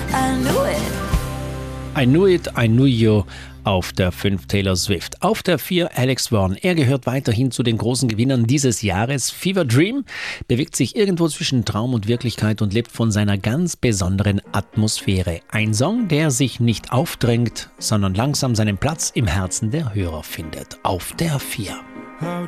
I knew it. I Knew It, I Knew You auf der 5 Taylor Swift. Auf der 4 Alex Warren. Er gehört weiterhin zu den großen Gewinnern dieses Jahres. Fever Dream bewegt sich irgendwo zwischen Traum und Wirklichkeit und lebt von seiner ganz besonderen Atmosphäre. Ein Song, der sich nicht aufdrängt, sondern langsam seinen Platz im Herzen der Hörer findet. Auf der 4. How